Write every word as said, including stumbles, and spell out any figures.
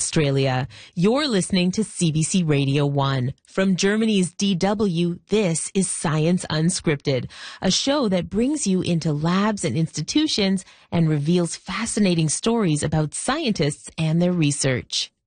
Australia. You're listening to C B C Radio one. From Germany's D W, this is Science Unscripted, a show that brings you into labs and institutions and reveals fascinating stories about scientists and their research.